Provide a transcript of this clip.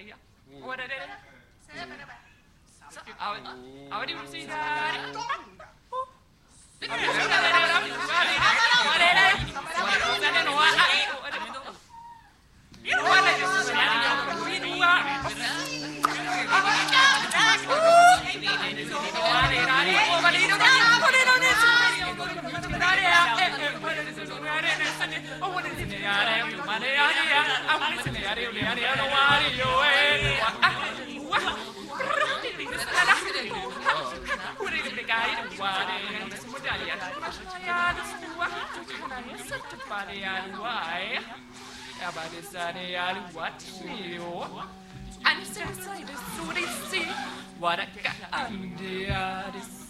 Maria. What are they? How do you see that? What a